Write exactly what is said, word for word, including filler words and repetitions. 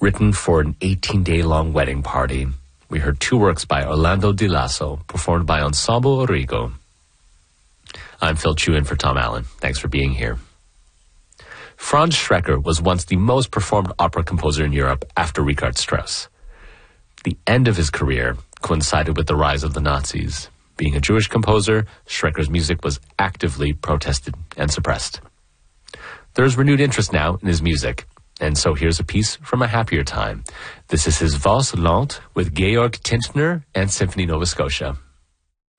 written for an eighteen-day-long wedding party. We heard two works by Orlando Di Lasso, performed by Ensemble Origo. I'm Phil Chu in for Tom Allen. Thanks for being here. Franz Schreker was once the most performed opera composer in Europe after Richard Strauss. The end of his career coincided with the rise of the Nazis. Being a Jewish composer, Schreker's music was actively protested and suppressed. There's renewed interest now in his music, and so here's a piece from a happier time. This is his Valse Lente with Georg Tintner and Symphony Nova Scotia.